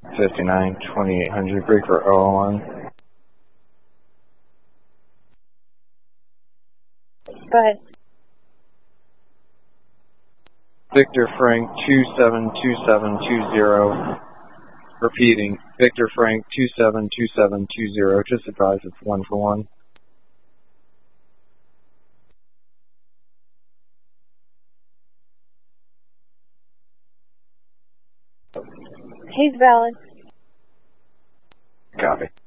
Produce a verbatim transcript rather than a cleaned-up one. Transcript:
fifty-nine, twenty-eight hundred, break for O one. Go ahead. Victor Frank two seven two seven two zero. Repeating, Victor Frank two seven two seven two zero. Just advise it's one for one. He's valid. Copy.